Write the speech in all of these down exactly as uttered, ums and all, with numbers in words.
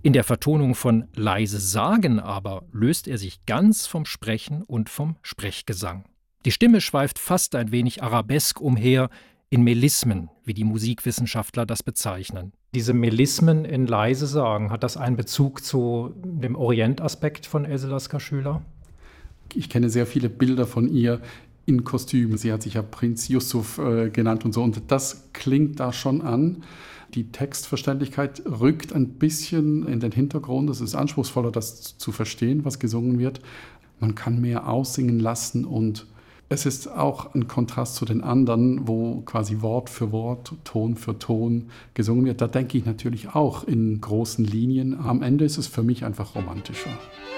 In der Vertonung von Leise sagen aber löst er sich ganz vom Sprechen und vom Sprechgesang. Die Stimme schweift fast ein wenig arabesk umher, in Melismen, wie die Musikwissenschaftler das bezeichnen. Diese Melismen in Leise sagen, hat das einen Bezug zu dem Orientaspekt von Else Lasker-Schüler? Ich kenne sehr viele Bilder von ihr in Kostümen. Sie hat sich ja Prinz Yusuf äh, genannt und so. Und das klingt da schon an. Die Textverständlichkeit rückt ein bisschen in den Hintergrund. Es ist anspruchsvoller, das zu verstehen, was gesungen wird. Man kann mehr aussingen lassen und es ist auch ein Kontrast zu den anderen, wo quasi Wort für Wort, Ton für Ton gesungen wird. Da denke ich natürlich auch in großen Linien. Am Ende ist es für mich einfach romantischer.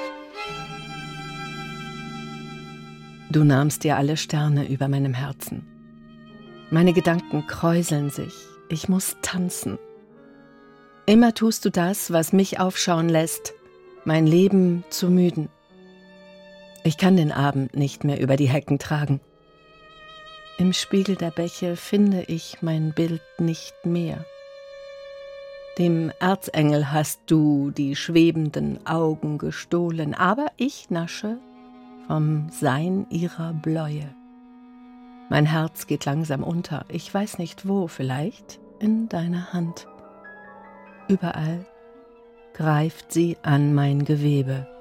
Du nahmst dir alle Sterne über meinem Herzen. Meine Gedanken kräuseln sich. Ich muss tanzen. Immer tust du das, was mich aufschauen lässt, mein Leben zu müden. Ich kann den Abend nicht mehr über die Hecken tragen. Im Spiegel der Bäche finde ich mein Bild nicht mehr. Dem Erzengel hast du die schwebenden Augen gestohlen, aber ich nasche vom Sein ihrer Bläue. Mein Herz geht langsam unter, ich weiß nicht wo, vielleicht in deiner Hand. Überall greift sie an mein Gewebe.